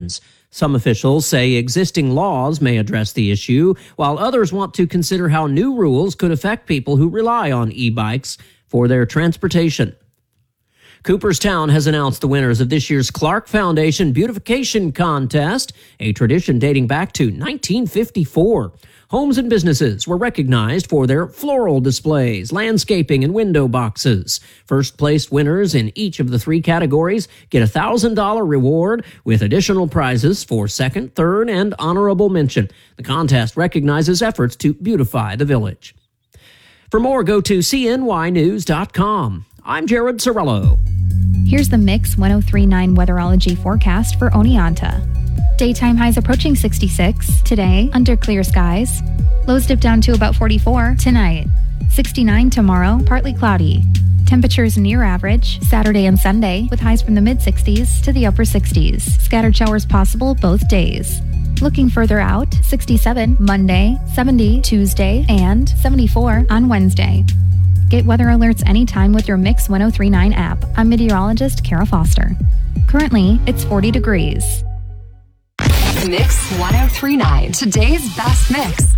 emissions. Some officials say existing laws may address the issue, while others want to consider how new rules could affect people who rely on e-bikes for their transportation. Cooperstown has announced the winners of this year's Clark Foundation Beautification Contest, a tradition dating back to 1954. Homes and businesses were recognized for their floral displays, landscaping, and window boxes. First-place winners in each of the 3 categories get a $1,000 reward with additional prizes for second, third, and honorable mention. The contest recognizes efforts to beautify the village. For more, go to cnynews.com. I'm Jared Sorello. Here's the Mix 1039 weatherology forecast for Oneonta. Daytime highs approaching 66 today under clear skies. Lows dip down to about 44 tonight. 69 tomorrow, partly cloudy. Temperatures near average Saturday and Sunday with highs from the mid-60s to the upper 60s. Scattered showers possible both days. Looking further out, 67 Monday, 70 Tuesday, and 74 on Wednesday. Get weather alerts anytime with your Mix 1039 app. I'm meteorologist Kara Foster. Currently, it's 40 degrees. Mix 1039, today's best mix.